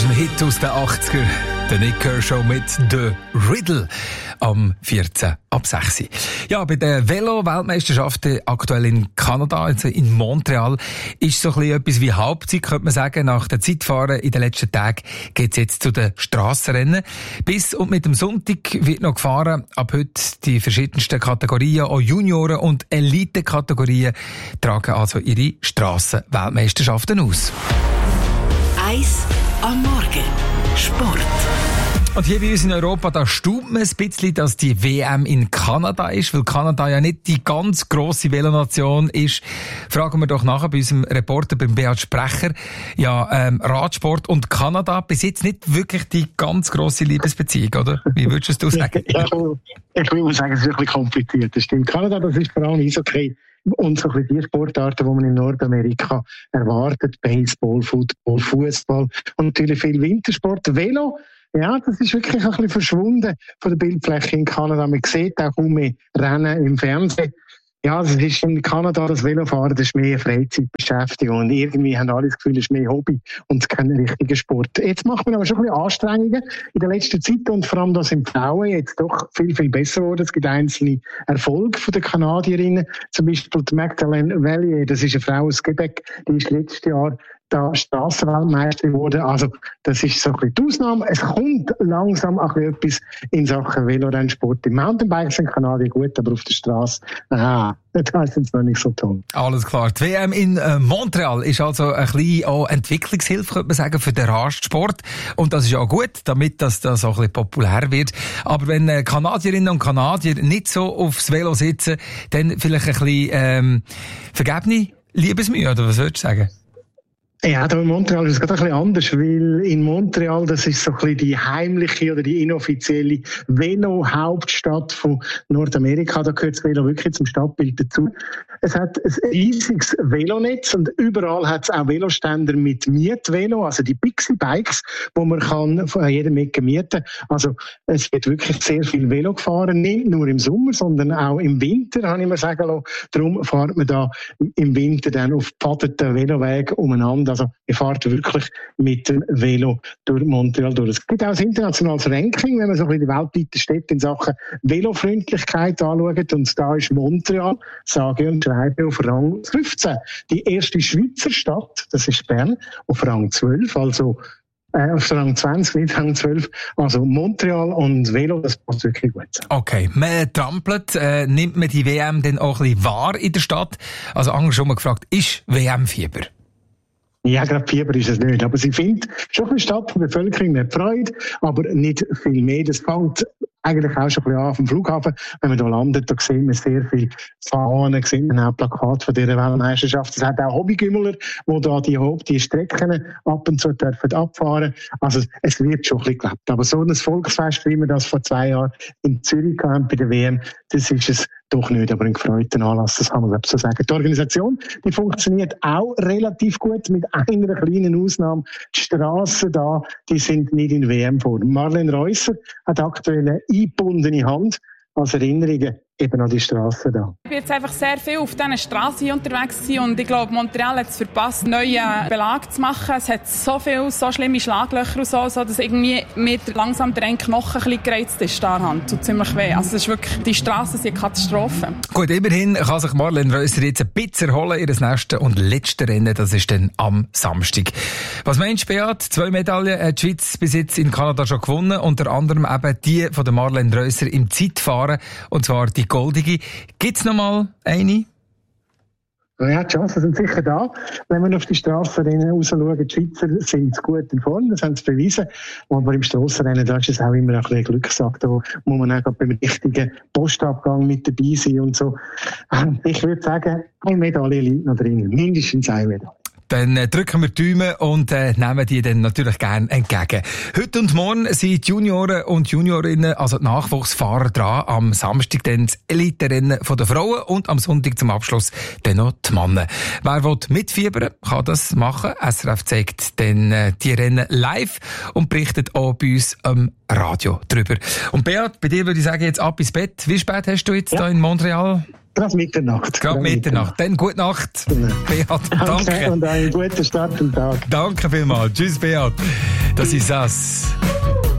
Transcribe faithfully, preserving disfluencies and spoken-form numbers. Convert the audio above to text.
ist ein Hit aus den achtziger. Der Nick Kershaw mit «The Riddle» am vierzehn ab sechs. Ja, bei den Velo-Weltmeisterschaften aktuell in Kanada, also in Montreal, ist so ein bisschen etwas wie Halbzeit, könnte man sagen. Nach der Zeitfahren in den letzten Tagen geht es jetzt zu den Strassenrennen. Bis und mit dem Sonntag wird noch gefahren. Ab heute die verschiedensten Kategorien, auch Junioren- und Elite-Kategorien, tragen also ihre Strassen-Weltmeisterschaften aus. Eis am Morgen. Sport. Und hier bei uns in Europa, da staunt man ein bisschen, dass die W M in Kanada ist, weil Kanada ja nicht die ganz grosse Velonation ist. Fragen wir doch nachher bei unserem Reporter, beim Beat Sprecher. Ja, ähm, Radsport und Kanada, bis jetzt nicht wirklich die ganz grosse Liebesbeziehung, oder? Wie würdest du sagen? Ja, ich würde sagen, es ist wirklich kompliziert. Das stimmt. Kanada, das ist vor allem Eishockey. Und so ein bisschen die Sportarten, die man in Nordamerika erwartet. Baseball, Football, Fußball und natürlich viel Wintersport. Velo, ja, das ist wirklich ein bisschen verschwunden von der Bildfläche in Kanada. Man sieht auch kaum mehr Rennen im Fernsehen. Ja, das ist in Kanada, das Velofahren, das ist mehr Freizeitbeschäftigung. Und irgendwie haben alle das Gefühl, es ist mehr Hobby und kein richtiger Sport. Jetzt macht man aber schon ein bisschen Anstrengungen in der letzten Zeit und vor allem, dass im Frauen jetzt doch viel, viel besser geworden. Es gibt einzelne Erfolge von den Kanadierinnen. Zum Beispiel die Magdalene Vallier, das ist eine Frau aus Quebec, die ist letztes Jahr da Strassenweltmeisterin wurde. Also, das ist so ein bisschen die Ausnahme. Es kommt langsam auch etwas in Sachen Velorennsport. Im Mountainbike sind Kanadier gut, aber auf der Straße, ah, das ist jetzt noch nicht so toll. Alles klar. Die W M in äh, Montreal ist also ein bisschen auch Entwicklungshilfe, könnte man sagen, für den Radsport. Und das ist ja auch gut, damit das, das auch ein bisschen populär wird. Aber wenn äh, Kanadierinnen und Kanadier nicht so aufs Velo sitzen, dann vielleicht ein bisschen ähm, vergebene Liebesmühe, oder was würdest du sagen? Ja, da in Montreal ist es gerade ein bisschen anders, weil in Montreal, das ist so ein bisschen die heimliche oder die inoffizielle Velo-Hauptstadt von Nordamerika. Da gehört das Velo wirklich zum Stadtbild dazu. Es hat ein riesiges Velonetz und überall hat es auch Veloständer mit Mietvelo, also die Pixie-Bikes, wo man kann von jedem Ecke mieten. Also es wird wirklich sehr viel Velo gefahren, nicht nur im Sommer, sondern auch im Winter, habe ich mir sagen lassen. Darum fährt man da im Winter dann auf gepfadeten Velowegen umeinander. Also, ihr fahrt wirklich mit dem Velo durch Montreal durch. Es gibt auch ein internationales Ranking, wenn man so ein bisschen die weltweiten Städte in Sachen Velofreundlichkeit anschaut. Und da ist Montreal, sage und schreibe, auf Rang fünfzehn. Die erste Schweizer Stadt, das ist Bern, auf Rang zwölf. Also, äh, auf Rang zwanzig, nicht Rang zwölf. Also, Montreal und Velo, das passt wirklich gut zusammen. Okay. Man trampelt, äh, nimmt man die W M dann auch ein bisschen wahr in der Stadt? Also, anders schon mal gefragt, ist W M-Fieber? Ja, gerade Fieber ist es nicht. Aber sie findet schon eine Stadt von der Bevölkerung nicht Freude, aber nicht viel mehr. Das fängt eigentlich auch schon ein bisschen an vom Flughafen. Wenn man da landet, da sieht man sehr viel Fahnen, sieht man auch Plakate von dieser Weltmeisterschaft. Es hat auch Hobbygümmler, die da die, die Strecken ab und zu dürfen abfahren. Also es wird schon ein bisschen gelebt. Aber so ein Volksfest, wie wir das vor zwei Jahren in Zürich hatten bei der W M, das ist es doch nicht, aber ein gefreuten Anlass, das kann man so sagen. Die Organisation, die funktioniert auch relativ gut, mit einer kleinen Ausnahme. Die Strassen da, die sind nicht in W M-Form. Marlene Reusser hat aktuell eine eingebundene Hand als Erinnerungen eben an die Strassen da. Ich bin jetzt einfach sehr viel auf diesen Strassen unterwegs gewesen und ich glaube, Montreal hat es verpasst, neuen Belag zu machen. Es hat so viele, so schlimme Schlaglöcher und so, so dass irgendwie mit langsam der eine Knochen ein bisschen gereizt ist, da Hand. Tut ziemlich weh. Also es ist wirklich, die Strassen sind eine Katastrophe. Gut, immerhin kann sich Marlene Reusser jetzt ein bisschen erholen. Ihr nächstes und letztes Rennen, das ist dann am Samstag. Was meinst du, Beat? Zwei Medaillen hat die Schweiz bis jetzt in Kanada schon gewonnen, unter anderem eben die von der Marlene Reusser im Zeitfahren, und zwar die goldige. Gibt's noch mal eine? Ja, die Chancen sind sicher da. Wenn wir auf die Strassenrennen rausschauen, die Schweizer sind gut in Form, das haben sie bewiesen. Aber im Strassenrennen, da ist es auch immer ein bisschen Glückssache. Da muss man auch beim richtigen Postabgang mit dabei sein und so. Ich würde sagen, eine Medaille liegt noch drin. Mindestens eine Medaille. Dann äh, drücken wir die Daumen und äh, nehmen die dann natürlich gerne entgegen. Heute und morgen sind die Junioren und Juniorinnen, also die Nachwuchsfahrer, dran. Am Samstag dann das Elite-Rennen der Frauen und am Sonntag zum Abschluss dann noch die Männer. Wer will mitfiebern, kann das machen. S R F zeigt dann äh, die Rennen live und berichtet auch bei uns am Radio drüber. Und Beat, bei dir würde ich sagen, jetzt ab ins Bett. Wie spät hast du jetzt ja. da in Montreal? Gerade Mitternacht. Gerade Mitternacht. Dann gute Nacht, genau. Beat. Danke. Danke. Und einen guten Start am Tag. Danke vielmals. Tschüss, Beat. Das ist das.